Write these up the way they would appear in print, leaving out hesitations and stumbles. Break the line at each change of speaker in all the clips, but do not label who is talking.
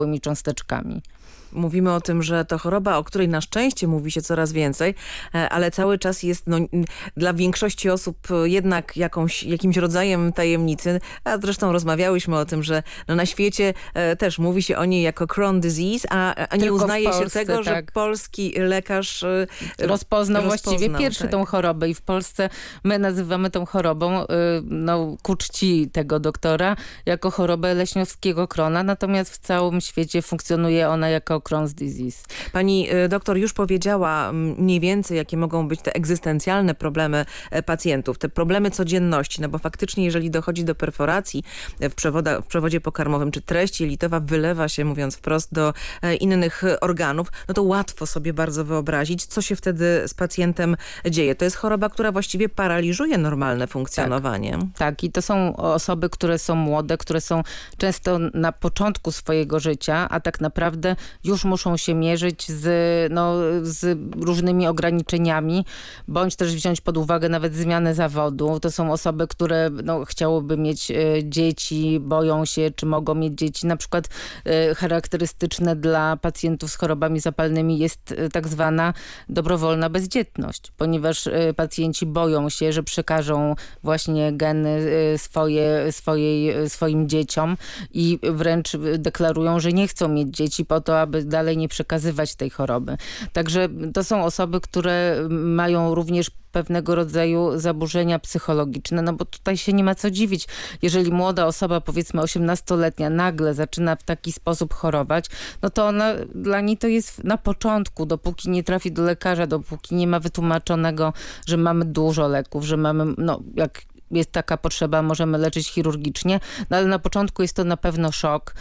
cząsteczkami.
Mówimy o tym, że to choroba, o której na szczęście mówi się coraz więcej, ale cały czas jest dla większości osób jednak jakimś rodzajem tajemnicy. A zresztą rozmawiałyśmy o tym, że na świecie też mówi się o niej jako Crohn disease, a nie uznaje
Polsce,
się tego, że polski lekarz
rozpoznał właściwie pierwszy tą chorobę i w Polsce my nazywamy tą chorobą ku czci tego doktora jako chorobę leśniowskiego Crohna, natomiast w całym świecie funkcjonuje ona jako Crohn's disease.
Pani doktor już powiedziała mniej więcej, jakie mogą być te egzystencjalne problemy pacjentów, te problemy codzienności, no bo faktycznie jeżeli dochodzi do perforacji w przewodzie pokarmowym, czy treść jelitowa wylewa się, mówiąc wprost, do innych organów, no to łatwo sobie bardzo wyobrazić, co się wtedy z pacjentem dzieje. To jest choroba, która właściwie paraliżuje normalne funkcjonowanie.
Tak, i to są osoby, które są młode, które są często na początku swojego życia, a tak naprawdę już muszą się mierzyć z różnymi ograniczeniami, bądź też wziąć pod uwagę nawet zmianę zawodu. To są osoby, które chciałyby mieć dzieci, boją się, czy mogą mieć dzieci. Na przykład charakterystyczne dla pacjentów z chorobami zapalnymi jest tak zwana dobrowolna bezdzietność, ponieważ pacjenci boją się, że przekażą właśnie geny swoim dzieciom i wręcz deklarują, że nie chcą mieć dzieci po to, aby dalej nie przekazywać tej choroby. Także to są osoby, które mają również pewnego rodzaju zaburzenia psychologiczne, no bo tutaj się nie ma co dziwić. Jeżeli młoda osoba, powiedzmy 18-letnia, nagle zaczyna w taki sposób chorować, no to dla niej to jest na początku, dopóki nie trafi do lekarza, dopóki nie ma wytłumaczonego, że mamy dużo leków, że mamy, jak jest taka potrzeba, możemy leczyć chirurgicznie, ale na początku jest to na pewno szok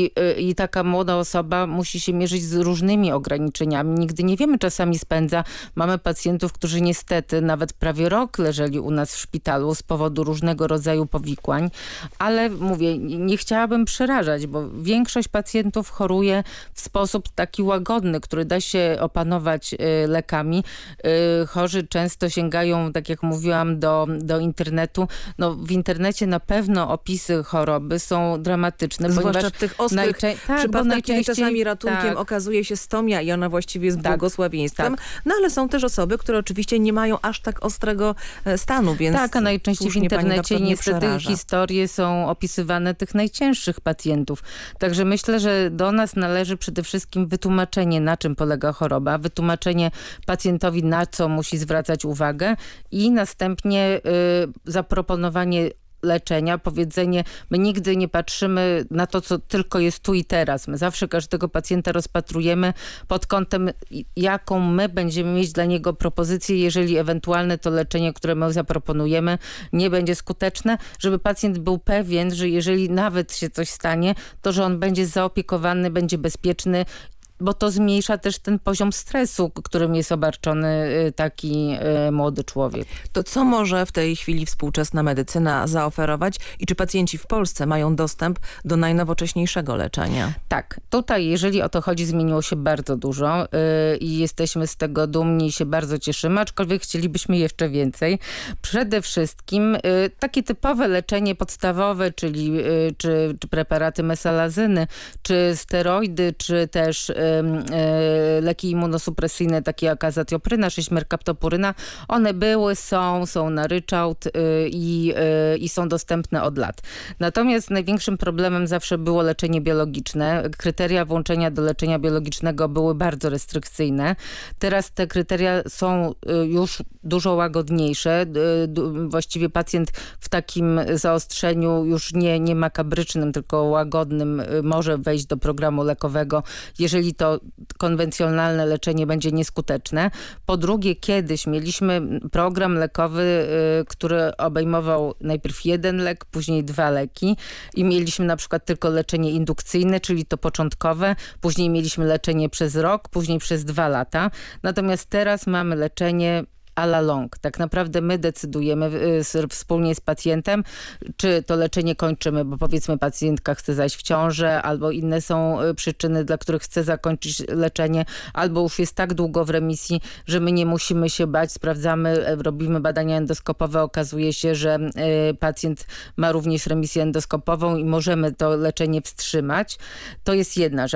i taka młoda osoba musi się mierzyć z różnymi ograniczeniami. Nigdy nie wiemy, czasami spędza. Mamy pacjentów, którzy niestety nawet prawie rok leżeli u nas w szpitalu z powodu różnego rodzaju powikłań, ale mówię, nie chciałabym przerażać, bo większość pacjentów choruje w sposób taki łagodny, który da się opanować lekami. Chorzy często sięgają, tak jak mówiłam, do internetu. W internecie na pewno opisy choroby są dramatyczne.
Zwłaszcza w tych ostrych przypadkach, kiedy czasami ratunkiem okazuje się stomia i ona właściwie jest błogosławieństwem. Ale są też osoby, które oczywiście nie mają aż tak ostrego stanu, więc
a najczęściej w internecie niestety historie są opisywane tych najcięższych pacjentów. Także myślę, że do nas należy przede wszystkim wytłumaczenie, na czym polega choroba, wytłumaczenie pacjentowi, na co musi zwracać uwagę i następnie zaproponowanie leczenia, powiedzenie, my nigdy nie patrzymy na to, co tylko jest tu i teraz. My zawsze każdego pacjenta rozpatrujemy pod kątem, jaką my będziemy mieć dla niego propozycję, jeżeli ewentualne to leczenie, które my zaproponujemy, nie będzie skuteczne, żeby pacjent był pewien, że jeżeli nawet się coś stanie, to że on będzie zaopiekowany, będzie bezpieczny, bo to zmniejsza też ten poziom stresu, którym jest obarczony taki młody człowiek.
To co może w tej chwili współczesna medycyna zaoferować i czy pacjenci w Polsce mają dostęp do najnowocześniejszego leczenia?
Tak. Tutaj, jeżeli o to chodzi, zmieniło się bardzo dużo i jesteśmy z tego dumni i się bardzo cieszymy, aczkolwiek chcielibyśmy jeszcze więcej. Przede wszystkim takie typowe leczenie podstawowe, czyli czy preparaty mesalazyny, czy steroidy, czy też leki immunosupresyjne, takie jak azatiopryna, 6-merkaptopuryna, one były, są na ryczałt i są dostępne od lat. Natomiast największym problemem zawsze było leczenie biologiczne. Kryteria włączenia do leczenia biologicznego były bardzo restrykcyjne. Teraz te kryteria są już dużo łagodniejsze. Właściwie pacjent w takim zaostrzeniu już nie makabrycznym, tylko łagodnym może wejść do programu lekowego, jeżeli to konwencjonalne leczenie będzie nieskuteczne. Po drugie, kiedyś mieliśmy program lekowy, który obejmował najpierw jeden lek, później 2 leki i mieliśmy na przykład tylko leczenie indukcyjne, czyli to początkowe, później mieliśmy leczenie przez rok, później przez 2 lata. Natomiast teraz mamy leczenie a la longue. Tak naprawdę my decydujemy wspólnie z pacjentem, czy to leczenie kończymy, bo powiedzmy pacjentka chce zajść w ciążę, albo inne są przyczyny, dla których chce zakończyć leczenie, albo już jest tak długo w remisji, że my nie musimy się bać, sprawdzamy, robimy badania endoskopowe, okazuje się, że pacjent ma również remisję endoskopową i możemy to leczenie wstrzymać. To jest jedna rzecz.